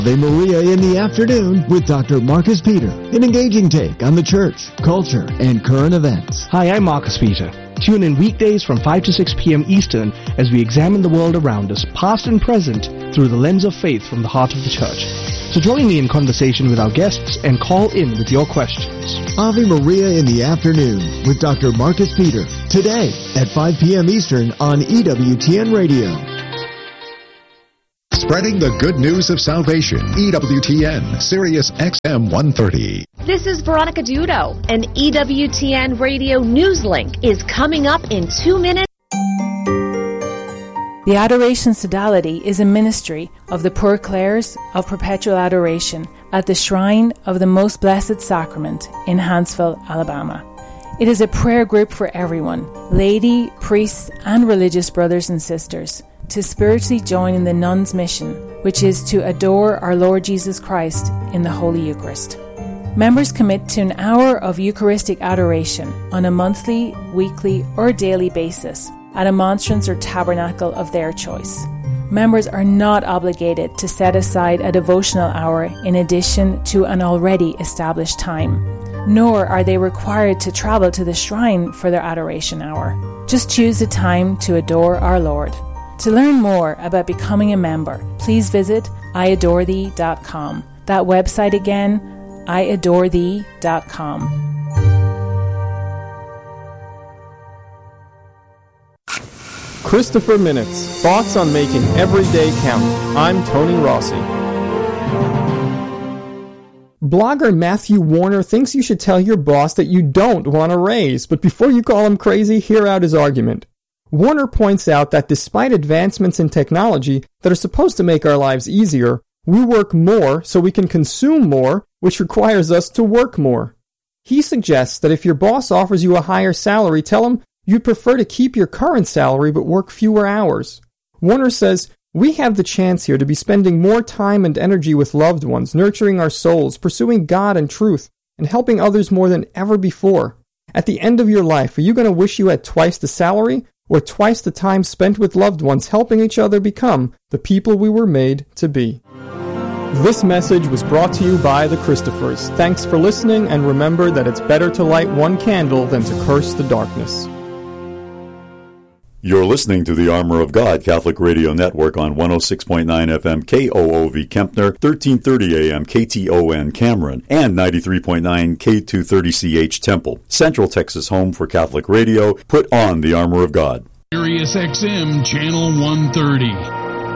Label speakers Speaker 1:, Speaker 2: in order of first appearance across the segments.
Speaker 1: Ave Maria in the afternoon with Dr. Marcus Peter, an engaging take on the church, culture, and current events.
Speaker 2: Hi, I'm Marcus Peter. Tune in weekdays from 5 to 6 p.m. Eastern as we examine the world around us, past and present, through the lens of faith from the heart of the church. So join me in conversation with our guests and call in with your questions.
Speaker 1: Ave Maria in the afternoon with Dr. Marcus Peter, today at 5 p.m. Eastern on EWTN Radio.
Speaker 3: Spreading the good news of salvation. EWTN, Sirius XM 130.
Speaker 4: This is Veronica Dudo. An EWTN Radio News Link is coming up in 2 minutes.
Speaker 5: The Adoration Sodality is a ministry of the Poor Clares of Perpetual Adoration at the Shrine of the Most Blessed Sacrament in Huntsville, Alabama. It is a prayer group for everyone, laity, priests, and religious brothers and sisters, to spiritually join in the nuns' mission, which is to adore our Lord Jesus Christ in the Holy Eucharist. Members commit to an hour of Eucharistic adoration on a monthly, weekly, or daily basis at a monstrance or tabernacle of their choice. Members are not obligated to set aside a devotional hour in addition to an already established time, nor are they required to travel to the shrine for their adoration hour. Just choose a time to adore our Lord. To learn more about becoming a member, please visit iadorethee.com. That website again, iadorethee.com.
Speaker 6: Christopher Minutes, thoughts on making every day count. I'm Tony Rossi. Blogger Matthew Warner thinks you should tell your boss that you don't want a raise, but before you call him crazy, hear out his argument. Warner points out that despite advancements in technology that are supposed to make our lives easier, we work more so we can consume more, which requires us to work more. He suggests that if your boss offers you a higher salary, tell him you'd prefer to keep your current salary but work fewer hours. Warner says, we have the chance here to be spending more time and energy with loved ones, nurturing our souls, pursuing God and truth, and helping others more than ever before. At the end of your life, are you going to wish you had twice the salary or twice the time spent with loved ones helping each other become the people we were made to be? This message was brought to you by the Christophers. Thanks for listening, and remember that it's better to light one candle than to curse the darkness.
Speaker 7: You're listening to the Armor of God Catholic Radio Network on 106.9 FM KOOV Kempner, 1330 AM KTON Cameron, and 93.9 K230CH Temple. Central Texas home for Catholic radio. Put on the Armor of God.
Speaker 8: Sirius XM Channel 130.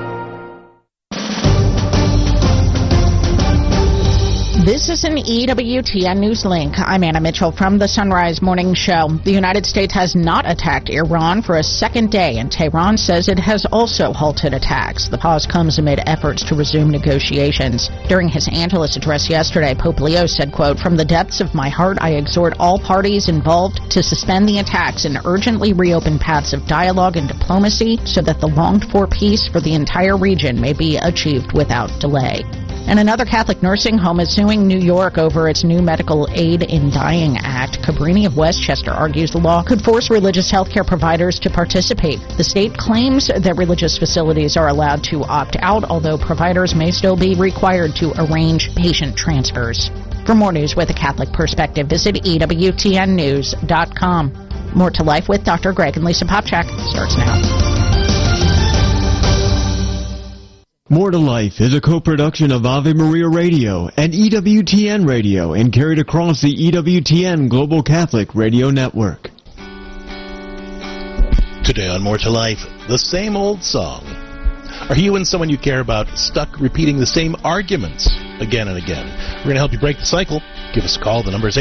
Speaker 9: This is an EWTN News Link. I'm Anna Mitchell from the Sunrise Morning Show. The United States has not attacked Iran for a second day, and Tehran says it has also halted attacks. The pause comes amid efforts to resume negotiations. During his Angelus address yesterday, Pope Leo said, quote, "From the depths of my heart, I exhort all parties involved to suspend the attacks and urgently reopen paths of dialogue and diplomacy so that the longed-for peace for the entire region may be achieved without delay." And another Catholic nursing home is suing New York over its new Medical Aid in Dying Act. Cabrini of Westchester argues the law could force religious healthcare providers to participate. The state claims that religious facilities are allowed to opt out, although providers may still be required to arrange patient transfers. For more news with a Catholic perspective, visit EWTNnews.com. More to Life with Dr. Greg and Lisa Popchak starts now.
Speaker 1: More to Life is a co-production of Ave Maria Radio and EWTN Radio and carried across the EWTN Global Catholic Radio Network.
Speaker 10: Today on More to Life, the same old song. Are you and someone you care about stuck repeating the same arguments again and again? We're going to help you break the cycle. Give us a call. The number is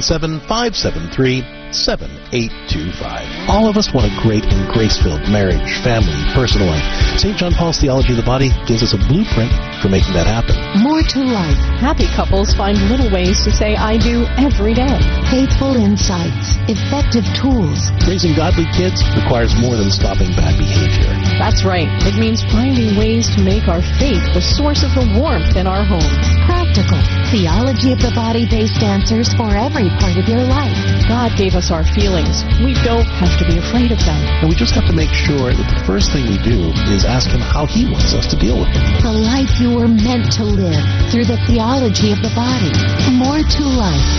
Speaker 10: 877-573-7825. All of us want a great and grace-filled marriage, family, personal life. St. John Paul's Theology of the Body gives us a blueprint for making that happen.
Speaker 11: More to Life. Happy couples find little ways to say I do every day.
Speaker 12: Faithful insights, effective tools.
Speaker 10: Raising godly kids requires more than stopping bad behavior.
Speaker 11: That's right. It means finding ways to make our faith the source of the warmth in our home.
Speaker 4: Practical, theology of the body-based answers for every part of your life.
Speaker 11: God gave us our feelings. We don't have to be afraid of them.
Speaker 10: And we just have to make sure that the first thing we do is ask Him how He wants us to deal with them.
Speaker 4: The life you were meant to live through the theology of the body. More to life.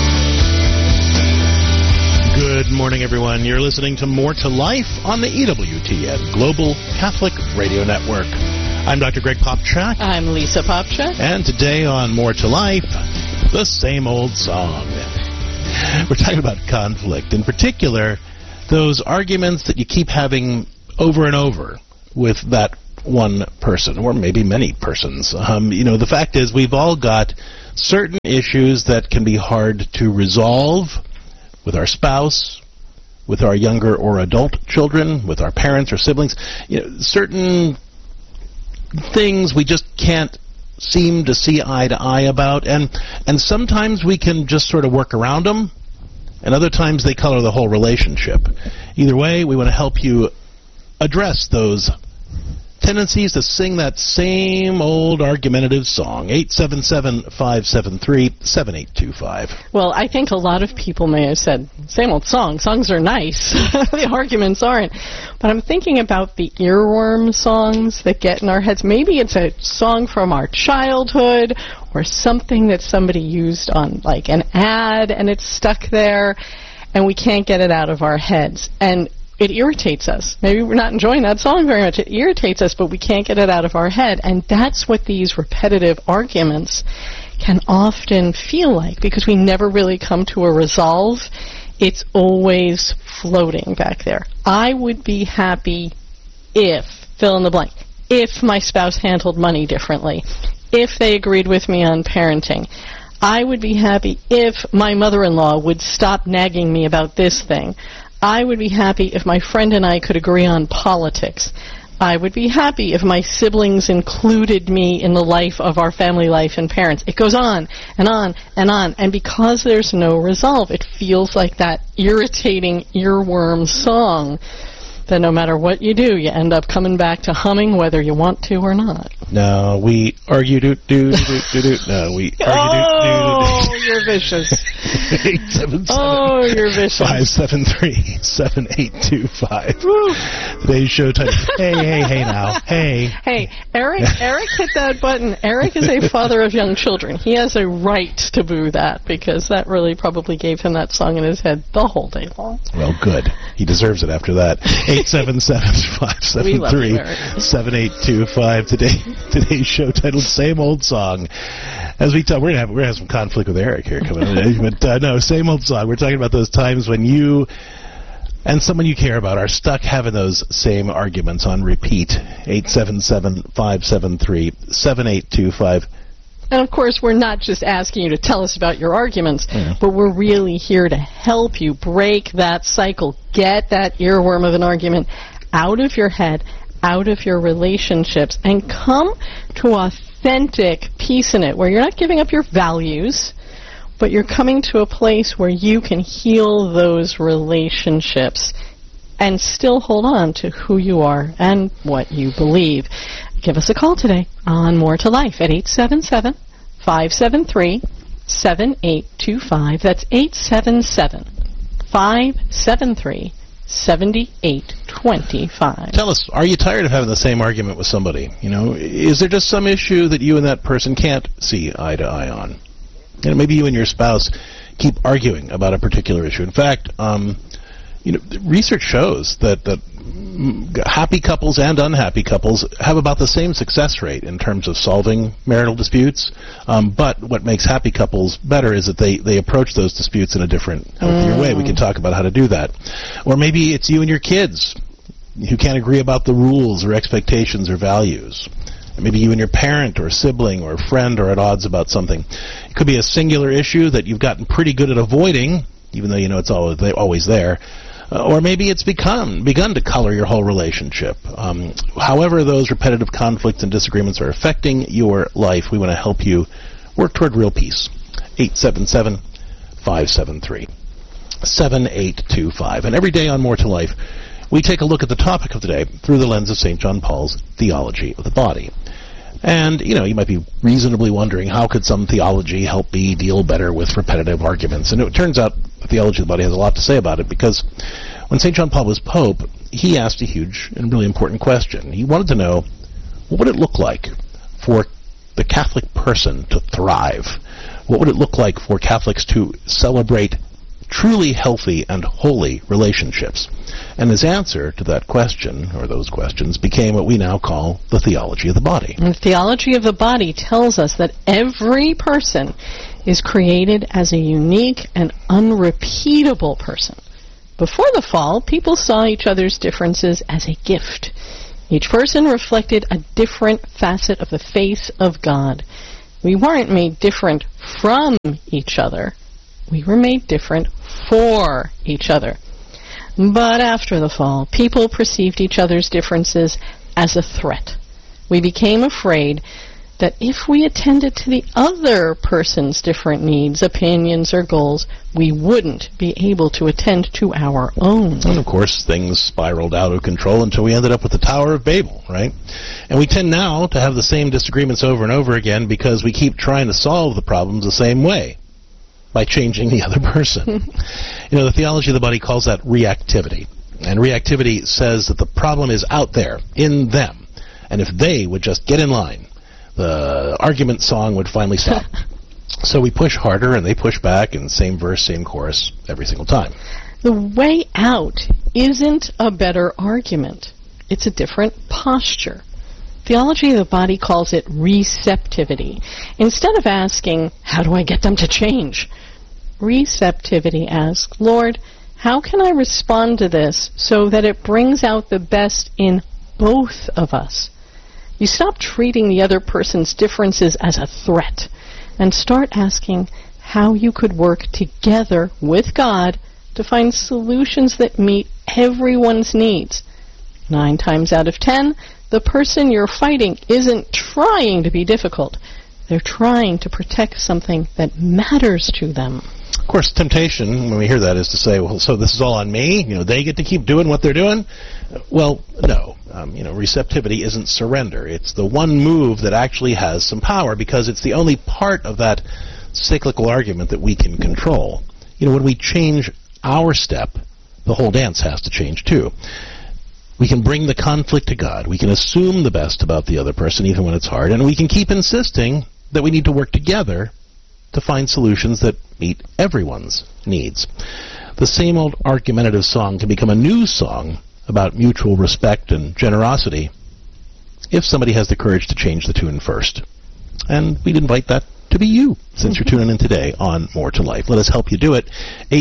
Speaker 10: Good morning, everyone. You're listening to More to Life on the EWTN Global Catholic Radio Network. I'm Dr. Greg Popchak.
Speaker 11: I'm Lisa Popchak.
Speaker 10: And today on More to Life, the same old song. We're talking about conflict. In particular, those arguments that you keep having over and over with that one person, or maybe many persons. The fact is we've all got certain issues that can be hard to resolve with our spouse, with our younger or adult children, with our parents or siblings. Certain things we just can't seem to see eye to eye about, and sometimes we can just sort of work around them, and other times they color the whole relationship. Either way, we want to help you address those tendencies to sing that same old argumentative song. 877-573-7825.
Speaker 11: Well, I think a lot of people may have said, same old song. Songs are nice. The arguments aren't. But I'm thinking about the earworm songs that get in our heads. Maybe it's a song from our childhood or something that somebody used on like an ad and it's stuck there and we can't get it out of our heads. And it irritates us. Maybe we're not enjoying that song very much. It irritates us, but we can't get it out of our head. And that's what these repetitive arguments can often feel like, because we never really come to a resolve. It's always floating back there. I would be happy if, fill in the blank, if my spouse handled money differently, if they agreed with me on parenting. I would be happy if my mother-in-law would stop nagging me about this thing. I would be happy if my friend and I could agree on politics. I would be happy if my siblings included me in the life of our family life and parents. It goes on and on and on. And because there's no resolve, it feels like that irritating earworm song that no matter what you do, you end up coming back to humming whether you want to or not.
Speaker 10: No, we argue do. No, we argue
Speaker 11: Oh, you're vicious.
Speaker 10: 877
Speaker 11: Oh, you're vicious.
Speaker 10: 573-7825. Today's show title. Hey now. Hey,
Speaker 11: Eric hit that button. Eric is a father of young children. He has a right to boo that, because that really probably gave him that song in his head the whole day long.
Speaker 10: Well, good. He deserves it after that. 877-573-7825. Today's show titled "Same Old Song." As we talk, we're gonna have some conflict with Eric here coming in. But no, same old song. We're talking about those times when you and someone you care about are stuck having those same arguments on repeat. 877-573-7825.
Speaker 11: And of course, we're not just asking you to tell us about your arguments, but we're really here to help you break that cycle, get that earworm of an argument out of your head, out of your relationships, and come to authentic peace in it, where you're not giving up your values, but you're coming to a place where you can heal those relationships and still hold on to who you are and what you believe. Give us a call today on More to Life at 877-573-7825. That's 877-573-7825.
Speaker 10: Tell us, are you tired of having the same argument with somebody? Is there just some issue that you and that person can't see eye to eye on? Maybe you and your spouse keep arguing about a particular issue. In fact, research shows that happy couples and unhappy couples have about the same success rate in terms of solving marital disputes. But what makes happy couples better is that they approach those disputes in a different, healthier way. We can talk about how to do that. Or maybe it's you and your kids who can't agree about the rules or expectations or values. Maybe you and your parent or sibling or friend are at odds about something. It could be a singular issue that you've gotten pretty good at avoiding, even though you know it's always there. Or maybe it's begun to color your whole relationship. However those repetitive conflicts and disagreements are affecting your life, we want to help you work toward real peace. 877-573-7825. And every day on More to Life, we take a look at the topic of the day through the lens of St. John Paul's theology of the body. And, you might be reasonably wondering, how could some theology help me deal better with repetitive arguments? And it turns out the theology of the body has a lot to say about it, because when St. John Paul was Pope, he asked a huge and really important question. He wanted to know, what would it look like for the Catholic person to thrive? What would it look like for Catholics to celebrate truly healthy and holy relationships? And his answer to that question, or those questions, became what we now call the theology of the body.
Speaker 11: And the theology of the body tells us that every person is created as a unique and unrepeatable person. Before the fall, people saw each other's differences as a gift. Each person reflected a different facet of the face of God. We weren't made different from each other. We were made different for each other. But after the fall, people perceived each other's differences as a threat. We became afraid that if we attended to the other person's different needs, opinions, or goals, we wouldn't be able to attend to our own.
Speaker 10: And of course, things spiraled out of control until we ended up with the Tower of Babel, right? And we tend now to have the same disagreements over and over again because we keep trying to solve the problems the same way, by changing the other person. The theology of the body calls that reactivity. And reactivity says that the problem is out there, in them. And if they would just get in line, the argument song would finally stop. So we push harder, and they push back, and same verse, same chorus, every single time.
Speaker 11: The way out isn't a better argument. It's a different posture. Theology of the body calls it receptivity. Instead of asking, how do I get them to change? Receptivity asks, Lord, how can I respond to this so that it brings out the best in both of us? You stop treating the other person's differences as a threat and start asking how you could work together with God to find solutions that meet everyone's needs. 9 times out of 10, the person you're fighting isn't trying to be difficult. They're trying to protect something that matters to them.
Speaker 10: Of course, temptation, when we hear that, is to say, well, so this is all on me? They get to keep doing what they're doing? Well, no. Receptivity isn't surrender. It's the one move that actually has some power, because it's the only part of that cyclical argument that we can control. When we change our step, the whole dance has to change too. We can bring the conflict to God. We can assume the best about the other person, even when it's hard, and we can keep insisting that we need to work together to find solutions that meet everyone's needs. The same old argumentative song can become a new song about mutual respect and generosity if somebody has the courage to change the tune first. And we'd invite that to be you, since you're tuning in today on More to Life. Let us help you do it.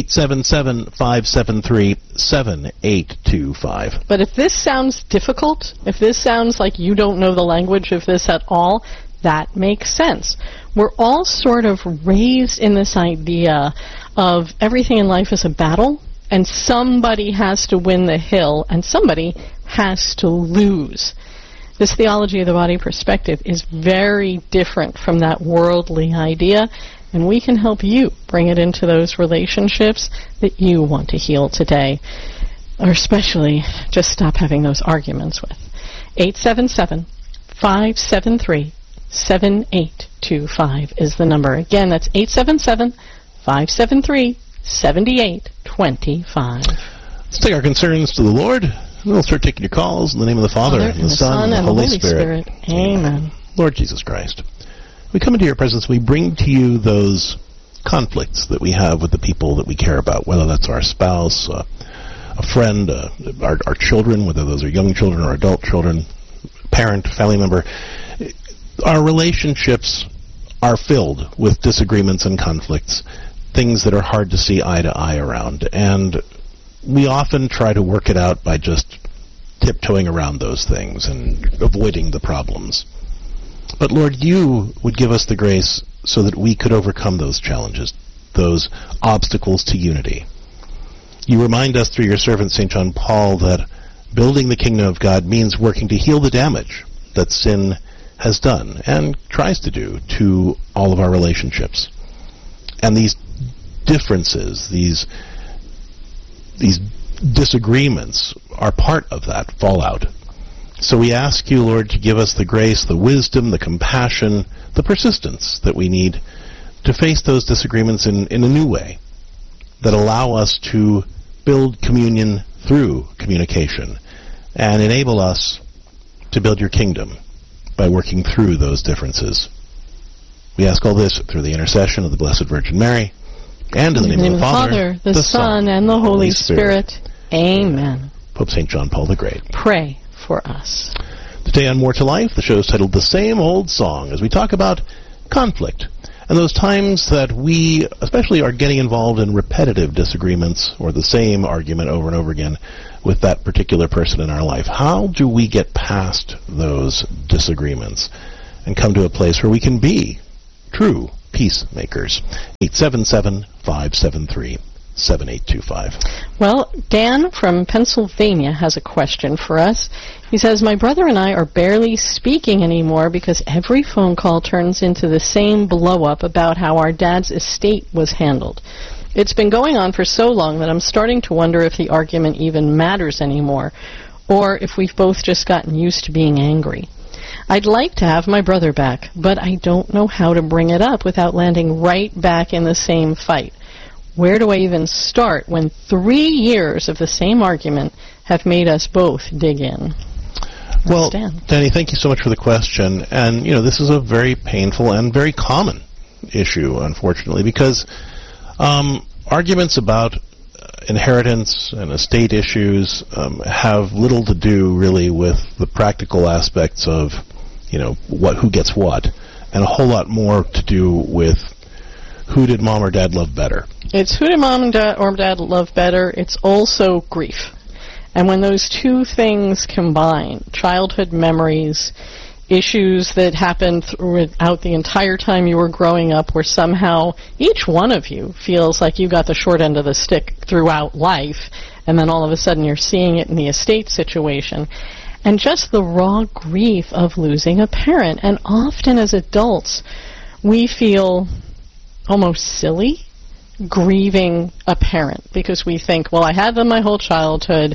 Speaker 10: 877-573-7825.
Speaker 11: But if this sounds difficult, if this sounds like you don't know the language of this at all, that makes sense. We're all sort of raised in this idea of everything in life is a battle, and somebody has to win the hill, and somebody has to lose. This theology of the body perspective is very different from that worldly idea, and we can help you bring it into those relationships that you want to heal today, or especially just stop having those arguments with. 877-573-7825 is the number. Again, that's 877-573-7825.
Speaker 10: Let's take our concerns to the Lord. We'll start taking your calls in the name of the Father, and the Son, and the Holy Spirit.
Speaker 11: Amen.
Speaker 10: Lord Jesus Christ, we come into your presence. We bring to you those conflicts that we have with the people that we care about, whether that's our spouse, a friend, our children, whether those are young children or adult children, parent, family member. Our relationships are filled with disagreements and conflicts, things that are hard to see eye to eye around. And we often try to work it out by just tiptoeing around those things and avoiding the problems. But Lord, you would give us the grace so that we could overcome those challenges, those obstacles to unity. You remind us through your servant St. John Paul that building the kingdom of God means working to heal the damage that sin has done and tries to do to all of our relationships. And these differences, these disagreements are part of that fallout. So we ask you, Lord, to give us the grace, the wisdom, the compassion, the persistence that we need to face those disagreements in a new way that allow us to build communion through communication and enable us to build your kingdom by working through those differences. We ask all this through the intercession of the Blessed Virgin Mary and in the name of the Father,
Speaker 11: the Son, and the Holy Spirit. Amen.
Speaker 10: Pope St. John Paul the Great.
Speaker 11: Pray for us.
Speaker 10: Today on More to Life, the show is titled The Same Old Song, as we talk about conflict and those times that we especially are getting involved in repetitive disagreements or the same argument over and over again with that particular person in our life. How do we get past those disagreements and come to a place where we can be true peacemakers? 877-573-7825.
Speaker 11: Well, Dan from Pennsylvania has a question for us. He says, my brother and I are barely speaking anymore because every phone call turns into the same blow-up about how our dad's estate was handled. It's been going on for so long that I'm starting to wonder if the argument even matters anymore, or if we've both just gotten used to being angry. I'd like to have my brother back, but I don't know how to bring it up without landing right back in the same fight. Where do I even start when 3 years of the same argument have made us both dig in?
Speaker 10: Well, Danny, thank you so much for the question. And, this is a very painful and very common issue, unfortunately, because arguments about inheritance and estate issues have little to do, really, with the practical aspects of, who gets what, and a whole lot more to do with who did mom or dad love better.
Speaker 11: It's who did mom or dad love better. It's also grief. And when those two things combine, childhood memories, issues that happened throughout the entire time you were growing up where somehow each one of you feels like you got the short end of the stick throughout life, and then all of a sudden you're seeing it in the estate situation. And just the raw grief of losing a parent. And often as adults, we feel almost silly grieving a parent because we think, well, I had them my whole childhood,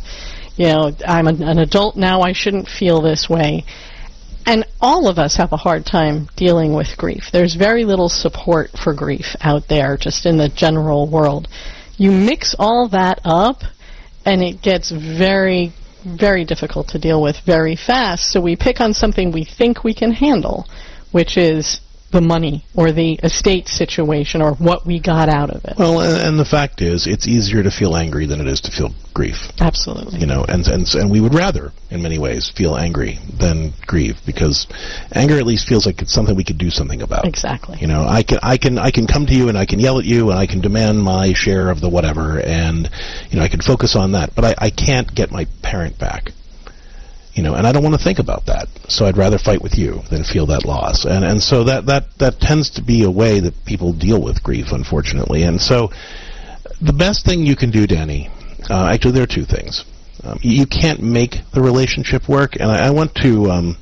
Speaker 11: I'm an adult now, I shouldn't feel this way. And all of us have a hard time dealing with grief. There's very little support for grief out there, just in the general world. You mix all that up, and it gets very, very difficult to deal with very fast. So we pick on something we think we can handle, which is the money or the estate situation or what we got out of it.
Speaker 10: Well, and the fact is, it's easier to feel angry than it is to feel grief.
Speaker 11: Absolutely.
Speaker 10: And we would rather, in many ways, feel angry than grieve, because anger at least feels like it's something we could do something about.
Speaker 11: Exactly.
Speaker 10: I can come to you and I can yell at you and I can demand my share of the whatever, and I can focus on that, but I can't get my parent back. And I don't want to think about that. So I'd rather fight with you than feel that loss. And so that tends to be a way that people deal with grief, unfortunately. And so the best thing you can do, Danny, actually there are two things. You can't make the relationship work, and I want to,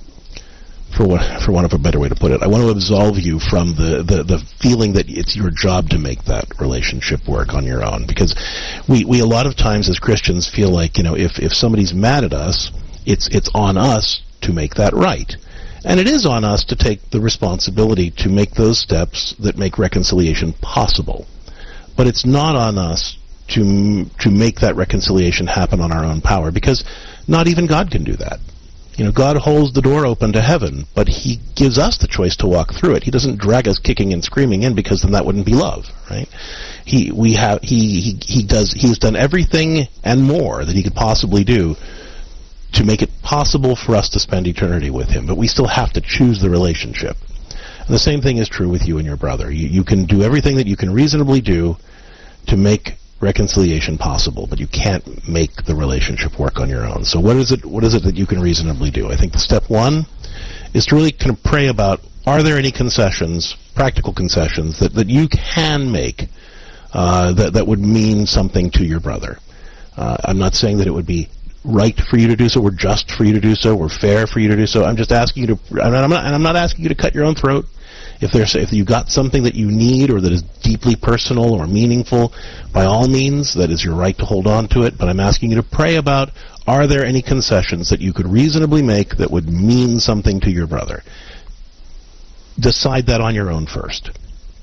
Speaker 10: for want of a better way to put it, I want to absolve you from the feeling that it's your job to make that relationship work on your own. Because we a lot of times as Christians feel like, if somebody's mad at us, it's on us to make that right. And it is on us to take the responsibility to make those steps that make reconciliation possible. But it's not on us to make that reconciliation happen on our own power, because not even God can do that. God holds the door open to heaven, but He gives us the choice to walk through it. He doesn't drag us kicking and screaming in, because then that wouldn't be love, right? He's done everything and more that He could possibly do to make it possible for us to spend eternity with Him, but we still have to choose the relationship. And the same thing is true with you and your brother. You can do everything that you can reasonably do to make reconciliation possible, but you can't make the relationship work on your own. So what is it that you can reasonably do? I think the step one is to really kind of pray about, are there any concessions, practical concessions, that you can make that would mean something to your brother? I'm not saying that it would be right for you to do so, or just for you to do so, or fair for you to do so. I'm just asking you to, I'm not asking you to cut your own throat. If you got something that you need or that is deeply personal or meaningful, by all means, that is your right to hold on to it. But I'm asking you to pray about, are there any concessions that you could reasonably make that would mean something to your brother? Decide that on your own first.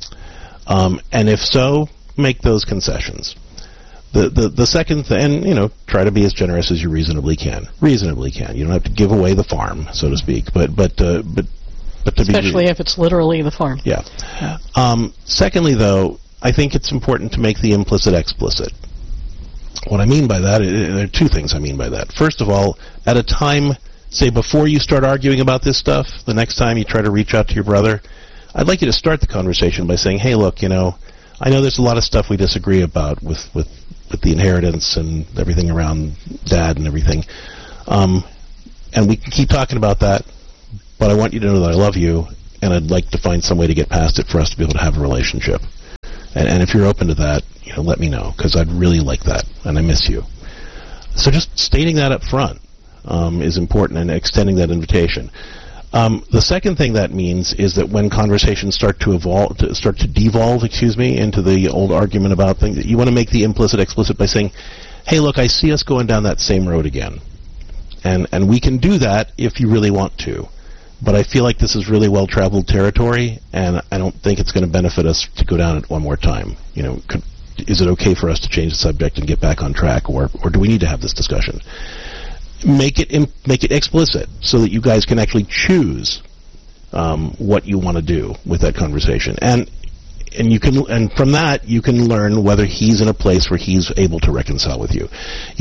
Speaker 10: And if so, make those concessions. The second thing, and, try to be as generous as you reasonably can. Reasonably can. You don't have to give away the farm, so to speak, but to
Speaker 11: especially if it's literally the farm.
Speaker 10: Yeah. Secondly, though, I think it's important to make the implicit explicit. What I mean by that, there are two things I mean by that. First of all, at a time, say before you start arguing about this stuff, the next time you try to reach out to your brother, I'd like you to start the conversation by saying, hey, look, I know there's a lot of stuff we disagree about with the inheritance and everything around Dad and everything. And we can keep talking about that, but I want you to know that I love you, and I'd like to find some way to get past it for us to be able to have a relationship. And if you're open to that, let me know, because I'd really like that, and I miss you. So just stating that up front is important, and extending that invitation. The second thing that means is that when conversations start to devolve, into the old argument about things, you want to make the implicit explicit by saying, hey, look, I see us going down that same road again. And we can do that if you really want to. But I feel like this is really well-traveled territory, and I don't think it's going to benefit us to go down it one more time. Is it okay for us to change the subject and get back on track, or do we need to have this discussion? Make it explicit so that you guys can actually choose what you want to do with that conversation, and from that you can learn whether he's in a place where he's able to reconcile with you.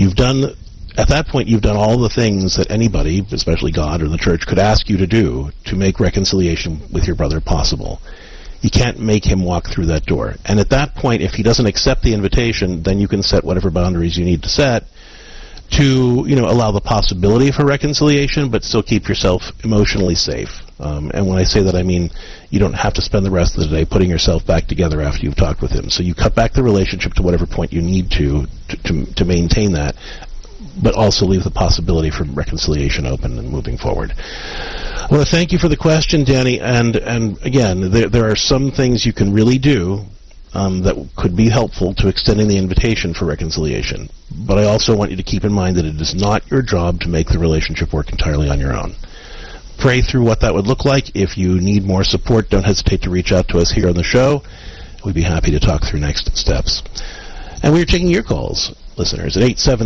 Speaker 10: At that point, you've done all the things that anybody, especially God or the church, could ask you to do to make reconciliation with your brother possible. You can't make him walk through that door. And at that point, if he doesn't accept the invitation, then you can set whatever boundaries you need to set to, allow the possibility for reconciliation, but still keep yourself emotionally safe. And when I say that, I mean you don't have to spend the rest of the day putting yourself back together after you've talked with him. So you cut back the relationship to whatever point you need to maintain that, but also leave the possibility for reconciliation open and moving forward. I want to thank you for the question, Danny, and again, there are some things you can really do that could be helpful to extending the invitation for reconciliation. But I also want you to keep in mind that it is not your job to make the relationship work entirely on your own. Pray through what that would look like. If you need more support, don't hesitate to reach out to us here on the show. We'd be happy to talk through next steps. And we are taking your calls, listeners, at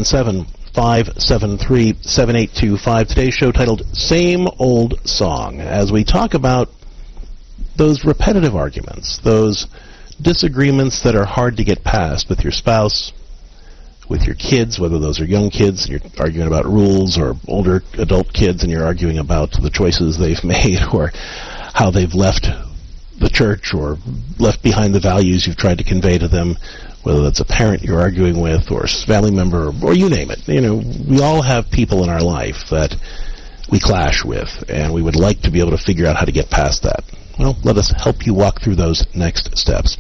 Speaker 10: 877-573-7825. Today's show titled Same Old Song, as we talk about those repetitive arguments, those disagreements that are hard to get past with your spouse, with your kids, whether those are young kids and you're arguing about rules, or older adult kids and you're arguing about the choices they've made, or how they've left the church or left behind the values you've tried to convey to them, whether that's a parent you're arguing with or a family member or you name it. We all have people in our life that we clash with, and we would like to be able to figure out how to get past that. Well, let us help you walk through those next steps.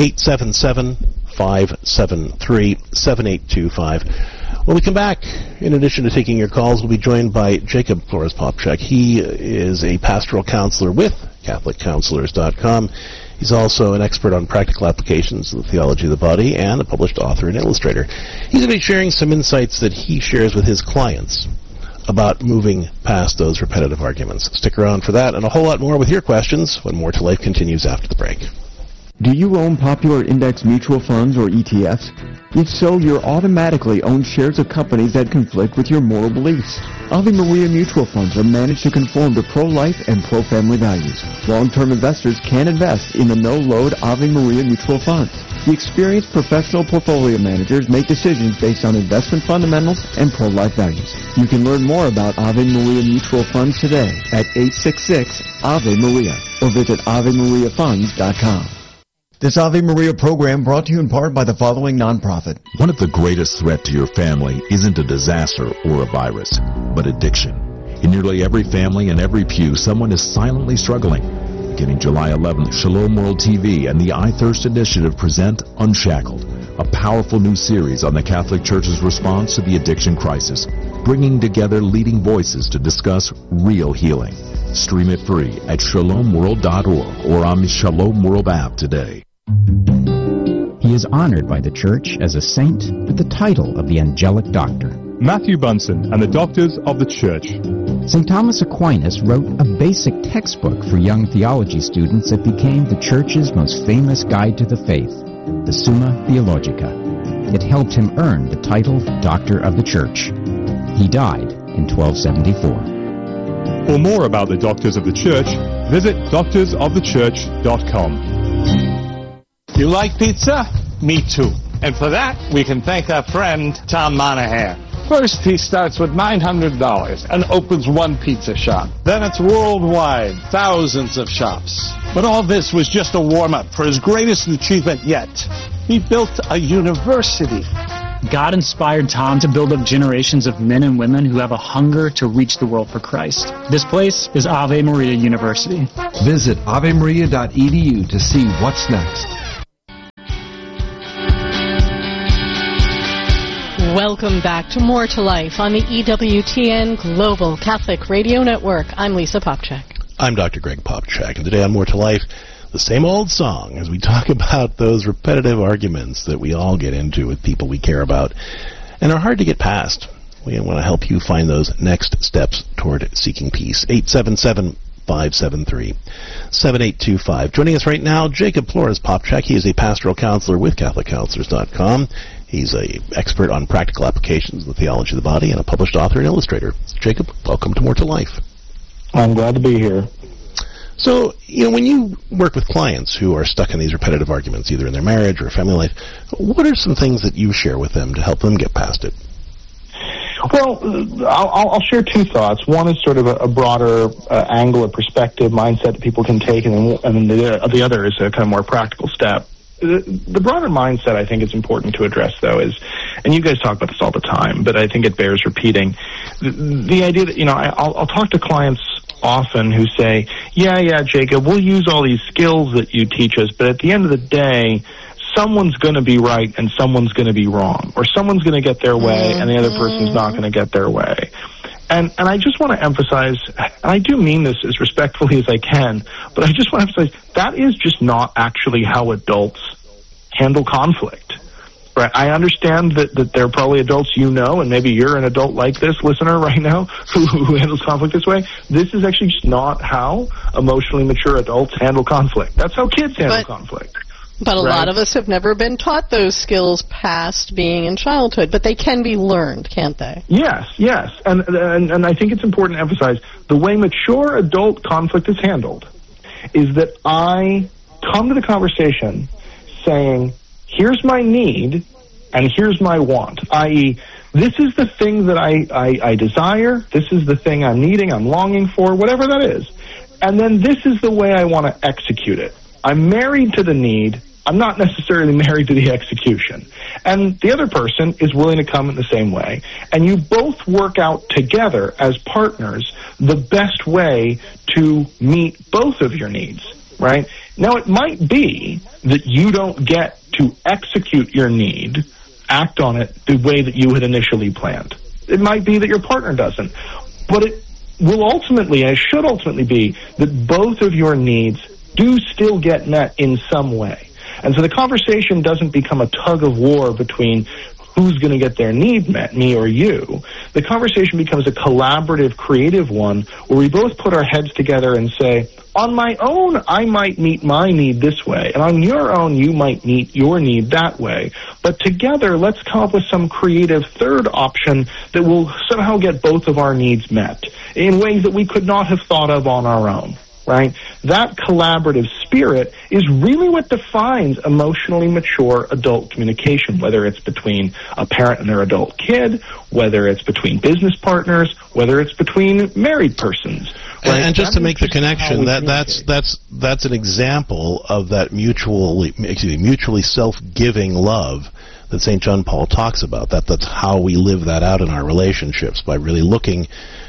Speaker 10: 877-573-7825. When we come back, in addition to taking your calls, we'll be joined by Jacob Flores-Popchak. He is a pastoral counselor with CatholicCounselors.com. He's also an expert on practical applications of the theology of the body and a published author and illustrator. He's going to be sharing some insights that he shares with his clients about moving past those repetitive arguments. Stick around for that and a whole lot more with your questions when More to Life continues after the break.
Speaker 12: Do you own popular index mutual funds or ETFs? If so, you're automatically own shares of companies that conflict with your moral beliefs. Ave Maria mutual funds are managed to conform to pro-life and pro-family values. Long-term investors can invest in the no-load Ave Maria mutual funds. The experienced professional portfolio managers make decisions based on investment fundamentals and pro-life values. You can learn more about Ave Maria mutual funds today at 866-AVE-MARIA or visit AveMariaFunds.com.
Speaker 13: This Ave Maria program brought to you in part by the following nonprofit.
Speaker 14: One of the greatest threats to your family isn't a disaster or a virus, but addiction. In nearly every family and every pew, someone is silently struggling. Beginning July 11th, Shalom World TV and the I Thirst Initiative present Unshackled, a powerful new series on the Catholic Church's response to the addiction crisis, bringing together leading voices to discuss real healing. Stream it free at shalomworld.org or on the Shalom World app today.
Speaker 15: He is honored by the Church as a saint with the title of the Angelic Doctor.
Speaker 16: Matthew Bunson and the Doctors of the Church.
Speaker 15: St. Thomas Aquinas wrote a basic textbook for young theology students that became the Church's most famous guide to the faith, the Summa Theologica. It helped him earn the title Doctor of the Church. He died in 1274.
Speaker 16: For more about the Doctors of the Church, visit doctorsofthechurch.com.
Speaker 17: You like pizza? Me too. And for that, we can thank our friend, Tom Monahan. First, he starts with $900 and opens one pizza shop. Then it's worldwide, thousands of shops. But all this was just a warm-up for his greatest achievement yet. He built a university.
Speaker 18: God inspired Tom to build up generations of men and women who have a hunger to reach the world for Christ. This place is Ave Maria University.
Speaker 19: Visit avemaria.edu to see what's next.
Speaker 11: Welcome back to More to Life on the EWTN Global Catholic Radio Network. I'm Lisa Popchak.
Speaker 10: I'm Dr. Greg Popchak, and today on More to Life, the same old song as we talk about those repetitive arguments that we all get into with people we care about and are hard to get past. We want to help you find those next steps toward seeking peace. 877-573-7825. Joining us right now, Jacob Flores Popchak. He is a pastoral counselor with CatholicCounselors.com. He's an expert on practical applications of the theology of the body and a published author and illustrator. Jacob, welcome to More to Life.
Speaker 20: I'm glad to be here.
Speaker 10: So, when you work with clients who are stuck in these repetitive arguments, either in their marriage or family life, what are some things that you share with them to help them get past it?
Speaker 20: Well, I'll share two thoughts. One is sort of a broader angle or perspective, mindset that people can take, and then the other is a kind of more practical step. The broader mindset I think is important to address, though, is, and you guys talk about this all the time, but I think it bears repeating, the idea that, I'll talk to clients often who say, yeah, Jacob, we'll use all these skills that you teach us, but at the end of the day, someone's going to be right and someone's going to be wrong, or someone's going to get their way and the other person's not going to get their way. And I just want to emphasize, and I do mean this as respectfully as I can, but I just want to emphasize that is just not actually how adults handle conflict. Right? I understand that there are probably adults and maybe you're an adult like this listener right now who handles conflict this way. This is actually just not how emotionally mature adults handle conflict. That's how kids handle conflict.
Speaker 11: But a lot of us have never been taught those skills past being in childhood, but they can be learned, can't they?
Speaker 20: Yes. And I think it's important to emphasize the way mature adult conflict is handled is that I come to the conversation saying, here's my need and here's my want, i.e., this is the thing that I desire, this is the thing I'm needing, I'm longing for, whatever that is. And then this is the way I want to execute it. I'm married to the need. I'm not necessarily married to the execution. And the other person is willing to come in the same way. And you both work out together as partners the best way to meet both of your needs, right? Now, it might be that you don't get to execute your need, act on it the way that you had initially planned. It might be that your partner doesn't. But it will ultimately, and it should ultimately be, that both of your needs do still get met in some way. And so the conversation doesn't become a tug of war between who's going to get their need met, me or you. The conversation becomes a collaborative, creative one where we both put our heads together and say, on my own, I might meet my need this way, and on your own, you might meet your need that way. But together, let's come up with some creative third option that will somehow get both of our needs met in ways that we could not have thought of on our own. Right? That collaborative spirit is really what defines emotionally mature adult communication, whether it's between a parent and their adult kid, whether it's between business partners, whether it's between married persons. Right?
Speaker 10: And just to make the connection, that's an example of that mutually self-giving love that St. John Paul talks about. That's how we live that out in our relationships, by really looking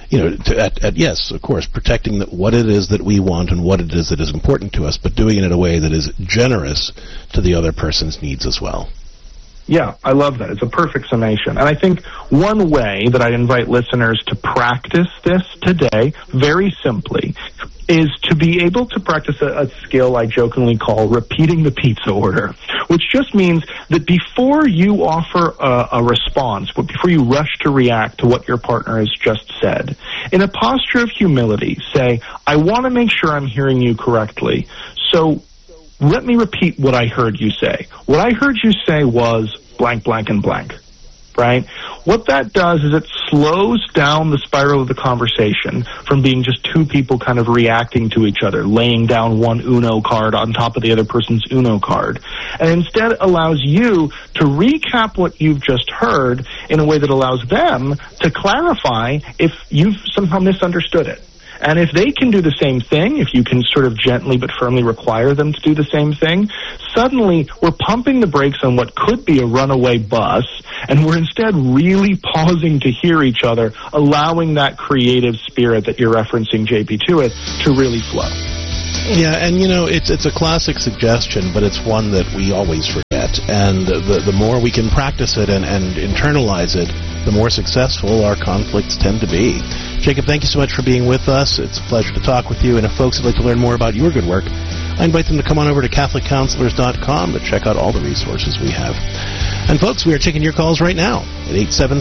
Speaker 10: yes, of course, protecting what it is that we want and what it is that is important to us, but doing it in a way that is generous to the other person's needs as well.
Speaker 20: Yeah, I love that. It's a perfect summation. And I think one way that I invite listeners to practice this today, very simply, is to be able to practice a skill I jokingly call repeating the pizza order, which just means that before you offer a response, but before you rush to react to what your partner has just said, in a posture of humility, say, I want to make sure I'm hearing you correctly, so let me repeat what I heard you say. What I heard you say was blank, blank, and blank, right? What that does is it slows down the spiral of the conversation from being just two people kind of reacting to each other, laying down one Uno card on top of the other person's Uno card, and instead allows you to recap what you've just heard in a way that allows them to clarify if you've somehow misunderstood it. And if they can do the same thing, if you can sort of gently but firmly require them to do the same thing, suddenly we're pumping the brakes on what could be a runaway bus, and we're instead really pausing to hear each other, allowing that creative spirit that you're referencing, JP, to it, to really flow.
Speaker 10: Yeah, and it's a classic suggestion, but it's one that we always forget. And the more we can practice it and internalize it, the more successful our conflicts tend to be. Jacob, thank you so much for being with us. It's a pleasure to talk with you. And if folks would like to learn more about your good work, I invite them to come on over to CatholicCounselors.com to check out all the resources we have. And folks, we are taking your calls right now at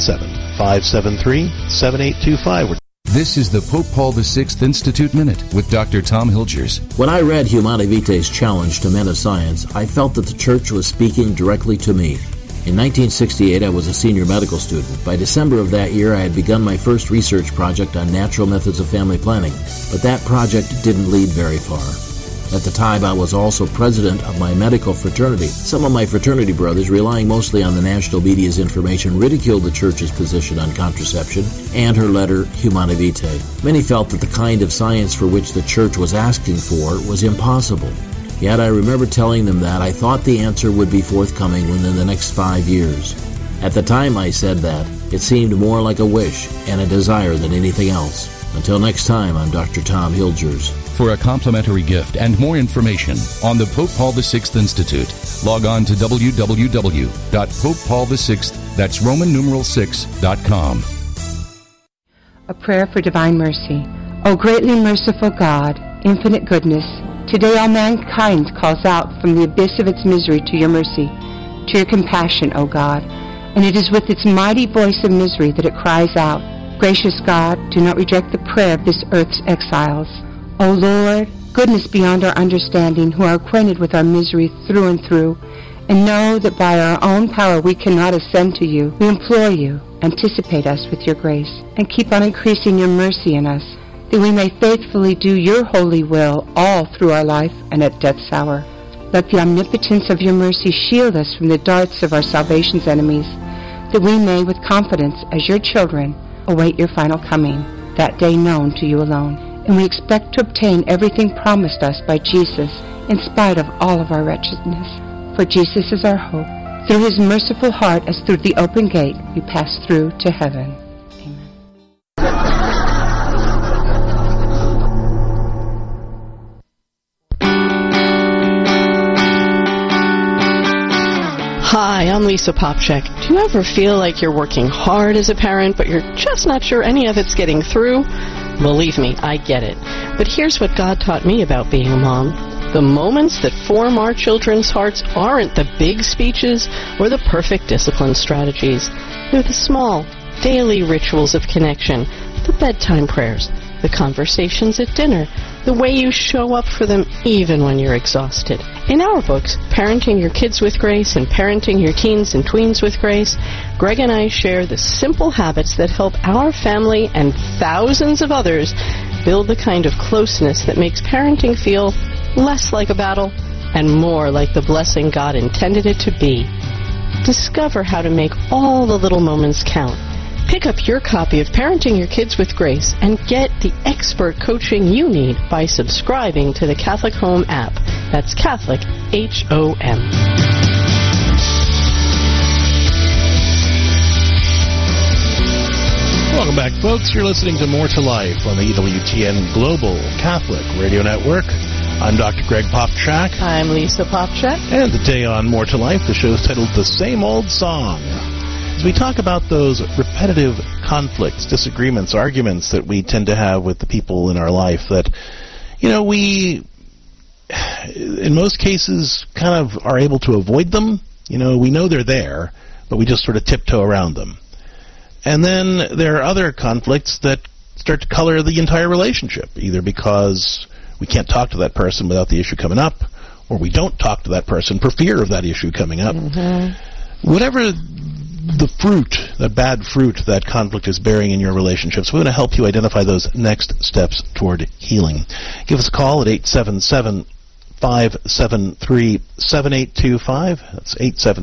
Speaker 10: 877-573-7825.
Speaker 21: This is the Pope Paul VI Institute Minute with Dr. Tom Hilgers.
Speaker 22: When I read Humanae Vitae's challenge to men of science, I felt that the Church was speaking directly to me. In 1968, I was a senior medical student. By December of that year, I had begun my first research project on natural methods of family planning, but that project didn't lead very far. At the time, I was also president of my medical fraternity. Some of my fraternity brothers, relying mostly on the national media's information, ridiculed the Church's position on contraception and her letter, Humanae Vitae. Many felt that the kind of science for which the Church was asking for was impossible. Yet I remember telling them that I thought the answer would be forthcoming within the next 5 years. At the time I said that, it seemed more like a wish and a desire than anything else. Until next time, I'm Dr. Tom Hilgers.
Speaker 21: For a complimentary gift and more information on the Pope Paul VI Institute, log on to www.popepaul6, that's Roman numeral 6.com.
Speaker 23: A prayer for divine mercy. O greatly merciful God, infinite goodness, today all mankind calls out from the abyss of its misery to your mercy, to your compassion, O God, and it is with its mighty voice of misery that it cries out. Gracious God, do not reject the prayer of this earth's exiles. O Lord, goodness beyond our understanding, who are acquainted with our misery through and through, and know that by our own power we cannot ascend to you, we implore you, anticipate us with your grace, and keep on increasing your mercy in us, that we may faithfully do your holy will all through our life and at death's hour. Let the omnipotence of your mercy shield us from the darts of our salvation's enemies, that we may, with confidence as your children, await your final coming, that day known to you alone. And we expect to obtain everything promised us by Jesus, in spite of all of our wretchedness. For Jesus is our hope. Through his merciful heart, as through the open gate, we pass through to heaven.
Speaker 11: Hi, I'm Lisa Popchak. Do you ever feel like you're working hard as a parent, but you're just not sure any of it's getting through? Believe me, I get it. But here's what God taught me about being a mom. The moments that form our children's hearts aren't the big speeches or the perfect discipline strategies. They're the small, daily rituals of connection, the bedtime prayers, the conversations at dinner, the way you show up for them even when you're exhausted. In our books, Parenting Your Kids with Grace and Parenting Your Teens and Tweens with Grace, Greg and I share the simple habits that help our family and thousands of others build the kind of closeness that makes parenting feel less like a battle and more like the blessing God intended it to be. Discover how to make all the little moments count. Pick up your copy of Parenting Your Kids with Grace and get the expert coaching you need by subscribing to the Catholic Home app. That's Catholic, H-O-M.
Speaker 10: Welcome back, folks. You're listening to More to Life on the EWTN Global Catholic Radio Network. I'm Dr. Greg Popchak.
Speaker 11: I'm Lisa Popchak.
Speaker 10: And today on More to Life, the show is titled The Same Old Song. As we talk about those repetitive conflicts, disagreements, arguments that we tend to have with the people in our life that, we, in most cases, kind of are able to avoid them. We know they're there, but we just sort of tiptoe around them. And then there are other conflicts that start to color the entire relationship, either because we can't talk to that person without the issue coming up, or we don't talk to that person for fear of that issue coming up. Mm-hmm. Whatever the fruit, the bad fruit that conflict is bearing in your relationships, we want to help you identify those next steps toward healing. Give us a call at 877-573-7825. That's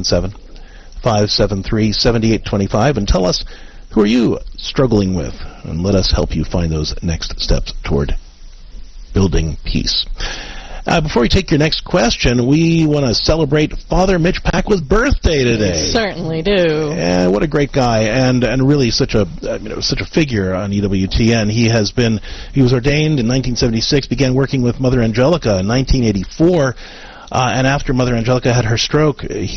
Speaker 10: 877-573-7825, and tell us, who are you struggling with? And let us help you find those next steps toward building peace. Before we take your next question, we want to celebrate Father Mitch Packwith's birthday today.
Speaker 11: We certainly do.
Speaker 10: And what a great guy, and really such a figure on EWTN. He was ordained in 1976, began working with Mother Angelica in 1984. And after Mother Angelica had her stroke, he